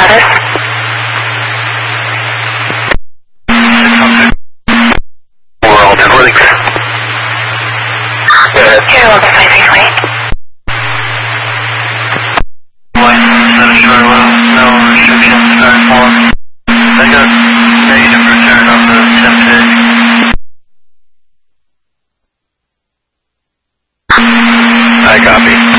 status? World Athletics. Here, welcome 533. White, set a short low, no restrictions, start form. I got negative return on the 10 pin. I copy.